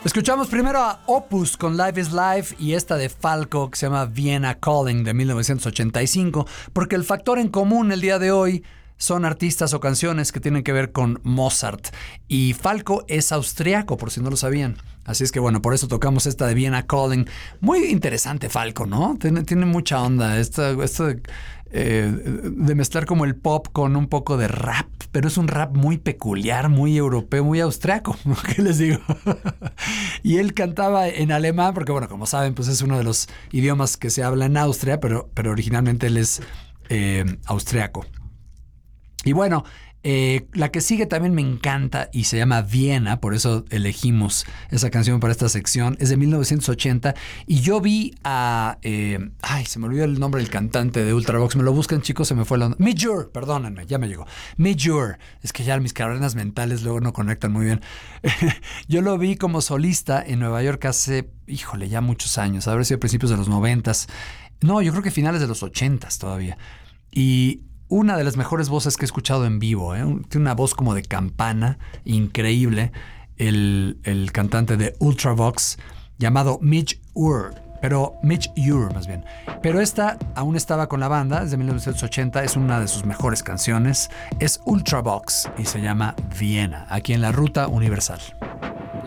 Escuchamos primero a Opus con Life is Life y esta de Falco que se llama Vienna Calling de 1985, porque el factor en común el día de hoy son artistas o canciones que tienen que ver con Mozart. Y Falco es austriaco, por si no lo sabían. Así es que bueno, por eso tocamos esta de Vienna Calling. Muy interesante Falco, ¿no? Tiene mucha onda. Esto de mezclar como el pop con un poco de rap, pero es un rap muy peculiar, muy europeo, muy austriaco, ¿qué les digo? Y él cantaba en alemán, porque bueno, como saben, pues es uno de los idiomas que se habla en Austria, pero originalmente él es austriaco. Y bueno, la que sigue también me encanta y se llama Viena, por eso elegimos esa canción para esta sección. Es de 1980 y yo vi a... se me olvidó el nombre del cantante de Ultravox. Me lo buscan, chicos, se me fue la onda. Midge, perdónenme, ya me llegó. Midge, es que ya mis cadenas mentales luego no conectan muy bien. Yo lo vi como solista en Nueva York hace, ya muchos años, haber sido principios de los 90s. No, yo creo que finales de los 80s todavía. Y una de las mejores voces que he escuchado en vivo, ¿eh? Tiene una voz como de campana, increíble, el cantante de Ultravox, llamado Midge Ure, más bien. Pero esta aún estaba con la banda, es de 1980, es una de sus mejores canciones, es Ultravox y se llama Viena, aquí en la Ruta Universal.